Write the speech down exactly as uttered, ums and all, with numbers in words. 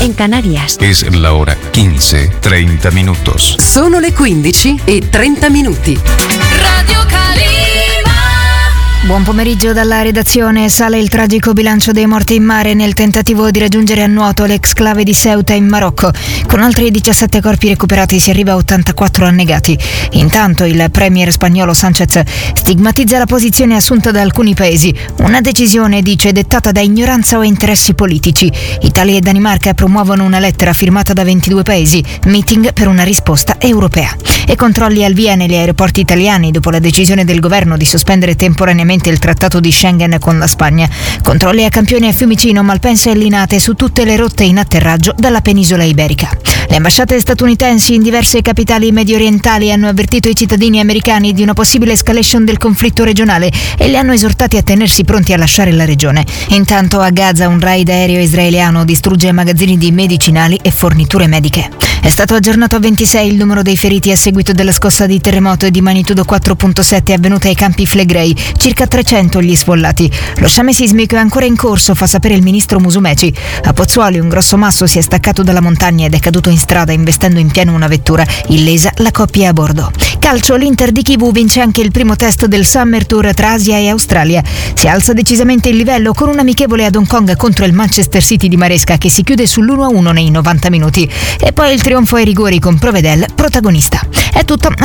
en Canarias. Es la hora quince, treinta minutos. Sono le quindici e trenta minuti. Radio Calima. Buon pomeriggio dalla redazione. Sale il tragico bilancio dei morti in mare nel tentativo di raggiungere a nuoto l'exclave di Ceuta in Marocco. Con altri diciassette corpi recuperati si arriva a ottantaquattro annegati. Intanto il premier spagnolo Sánchez stigmatizza la posizione assunta da alcuni paesi. Una decisione, dice, dettata da ignoranza o interessi politici. Italia e Danimarca promuovono una lettera firmata da ventidue paesi. Meeting per una risposta europea. E controlli al via negli aeroporti italiani dopo la decisione del governo di sospendere temporaneamente il trattato di Schengen con la Spagna. Controlli a Campione e Fiumicino, Malpensa e Linate su tutte le rotte in atterraggio dalla penisola iberica. Le ambasciate statunitensi in diverse capitali mediorientali hanno avvertito i cittadini americani di una possibile escalation del conflitto regionale e li hanno esortati a tenersi pronti a lasciare la regione. Intanto a Gaza un raid aereo israeliano distrugge magazzini di medicinali e forniture mediche. È stato aggiornato a ventisei il numero dei feriti a seguito della scossa di terremoto di magnitudo quattro virgola sette avvenuta ai campi Flegrei, circa trecento gli sfollati. Lo sciame sismico è ancora in corso, fa sapere il ministro Musumeci. A Pozzuoli un grosso masso si è staccato dalla montagna ed è caduto in strada investendo in pieno una vettura, illesa la coppia a bordo. Calcio, l'Inter di Kivu vince anche il primo test del Summer Tour tra Asia e Australia. Si alza decisamente il livello con un amichevole ad Hong Kong contro il Manchester City di Maresca che si chiude sull'uno a uno nei novanta minuti. E poi il trionfo ai rigori con Provedel protagonista. È tutto.